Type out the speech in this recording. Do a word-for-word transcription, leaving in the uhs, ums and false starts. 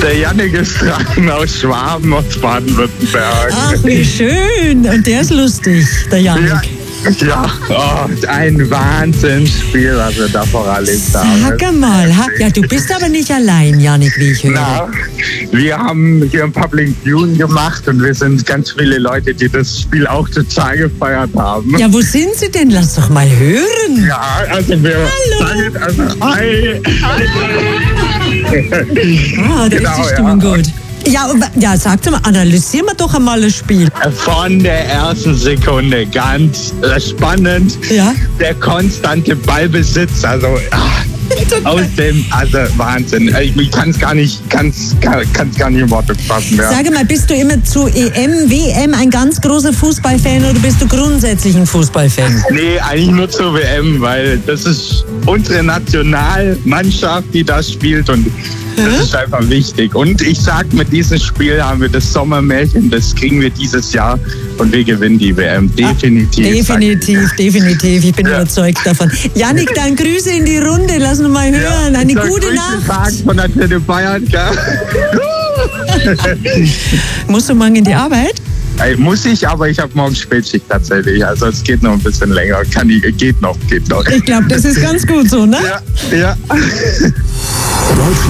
Der Jannik ist dran aus Schwaben, aus Baden-Württemberg. Ach, wie schön. Und der ist lustig, der Jannik. Ja. Ja, oh, ein Wahnsinnsspiel, was wir da vorerlebt haben. Sag mal, ha? Ja, du bist aber nicht allein, Jannik, wie ich höre. Na, wir haben hier ein Public Viewing gemacht und wir sind ganz viele Leute, die das Spiel auch total gefeiert haben. Ja, wo sind sie denn? Lass doch mal hören. Ja, also wir sagen also hi. Ah, da Genau, ist die Stimmung ja. gut. Ja, und wa- ja, sag doch mal, analysieren wir doch einmal das Spiel. Von der ersten Sekunde ganz äh, spannend. Ja. Der konstante Ballbesitz, also ah, aus dem, also Wahnsinn. Ich, ich kann es gar nicht, kann's, kann, kann's gar nicht in Worte fassen. Ja. Sag mal, bist du immer zu E M, W M ein ganz großer Fußballfan oder bist du grundsätzlich ein Fußballfan? Nee, eigentlich nur zur W M, weil das ist unsere Nationalmannschaft, die das spielt und das ist einfach wichtig. Und ich sag, mit diesem Spiel haben wir das Sommermärchen, das kriegen wir dieses Jahr und wir gewinnen die W M. Definitiv. sag ich. Definitiv, definitiv. Ich bin Ja. überzeugt davon. Jannik, dann Grüße in die Runde. Lass uns mal hören. Eine Ich sag, gute Grüße Nacht. sagen von der Tele Bayern, gell? Musst du morgen in die Arbeit? Ey, muss ich, aber ich habe morgen Spätschicht tatsächlich. Also es geht noch ein bisschen länger. Kann ich, geht noch, geht noch. Ich glaube, das ist ganz gut so, ne? Ja, ja.